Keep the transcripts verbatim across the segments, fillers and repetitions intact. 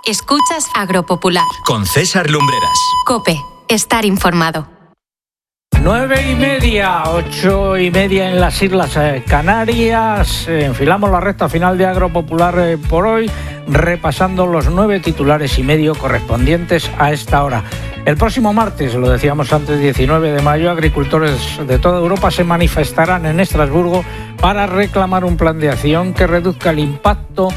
Escuchas Agropopular. Con César Lumbreras. COPE. Estar informado. Nueve y media, ocho y media en las Islas Canarias. Enfilamos la recta final de Agropopular por hoy, repasando los nueve titulares y medio correspondientes a esta hora. El próximo martes, lo decíamos antes, diecinueve de mayo, agricultores de toda Europa se manifestarán en Estrasburgo para reclamar un plan de acción que reduzca el impacto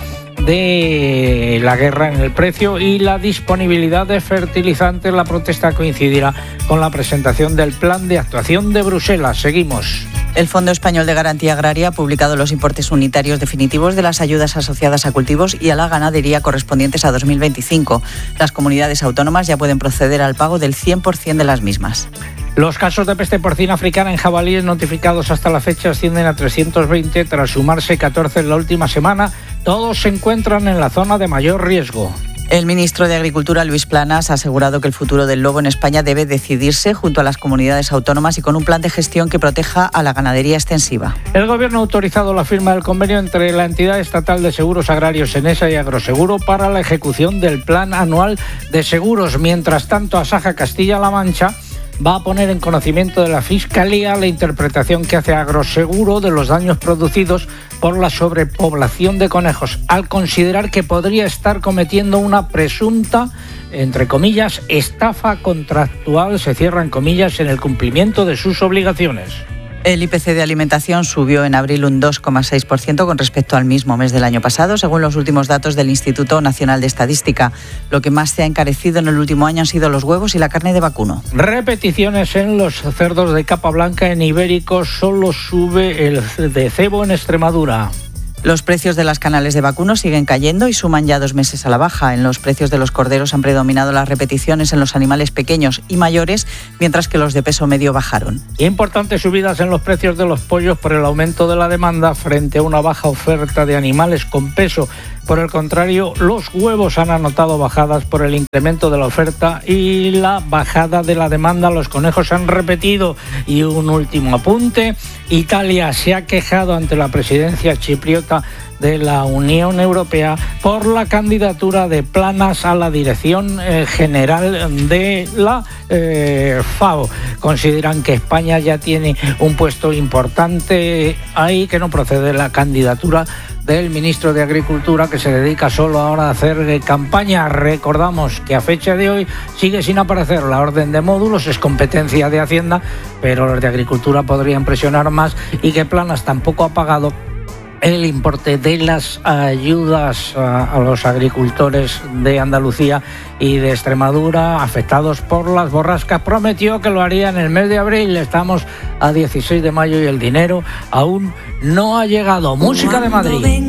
de la guerra en el precio y la disponibilidad de fertilizantes. La protesta coincidirá con la presentación del plan de actuación de Bruselas. Seguimos. El Fondo Español de Garantía Agraria ha publicado los importes unitarios definitivos de las ayudas asociadas a cultivos y a la ganadería correspondientes a dos mil veinticinco. Las comunidades autónomas ya pueden proceder al pago del cien por ciento de las mismas. Los casos de peste porcina africana en jabalíes notificados hasta la fecha ascienden a trescientos veinte, tras sumarse catorce en la última semana. Todos se encuentran en la zona de mayor riesgo. El ministro de Agricultura, Luis Planas, ha asegurado que el futuro del lobo en España debe decidirse junto a las comunidades autónomas y con un plan de gestión que proteja a la ganadería extensiva. El Gobierno ha autorizado la firma del convenio entre la entidad estatal de seguros agrarios Enesa y Agroseguro para la ejecución del plan anual de seguros. Mientras tanto, Asaja Castilla-La Mancha va a poner en conocimiento de la Fiscalía la interpretación que hace Agroseguro de los daños producidos por la sobrepoblación de conejos, al considerar que podría estar cometiendo una presunta, entre comillas, estafa contractual, se cierran comillas, en el cumplimiento de sus obligaciones. El I P C de alimentación subió en abril un dos coma seis por ciento con respecto al mismo mes del año pasado, según los últimos datos del Instituto Nacional de Estadística. Lo que más se ha encarecido en el último año han sido los huevos y la carne de vacuno. Repeticiones en los cerdos de capa blanca. En ibérico solo sube el de cebo en Extremadura. Los precios de las canales de vacuno siguen cayendo y suman ya dos meses a la baja. En los precios de los corderos han predominado las repeticiones en los animales pequeños y mayores, mientras que los de peso medio bajaron. Importantes subidas en los precios de los pollos por el aumento de la demanda frente a una baja oferta de animales con peso. Por el contrario, los huevos han anotado bajadas por el incremento de la oferta y la bajada de la demanda. Los conejos han repetido. Y un último apunte: Italia se ha quejado ante la presidencia chipriota de la Unión Europea por la candidatura de Planas a la dirección eh, general de la eh, FAO. Consideran que España ya tiene un puesto importante ahí, que no procede la candidatura del ministro de Agricultura, que se dedica solo ahora a hacer campaña. Recordamos que a fecha de hoy sigue sin aparecer la orden de módulos, es competencia de Hacienda, pero los de Agricultura podrían presionar más, y que Planas tampoco ha pagado el importe de las ayudas a, a los agricultores de Andalucía y de Extremadura afectados por las borrascas. Prometió que lo haría en el mes de abril. Estamos a dieciséis de mayo y el dinero aún no ha llegado. Música de Madrid.